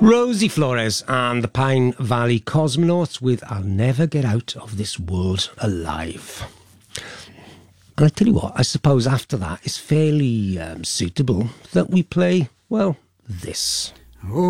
Rosie Flores and the Pine Valley Cosmonauts with I'll Never Get Out of This World Alive. And I tell you what, I suppose after that it's fairly suitable that we play, well, this. Oh.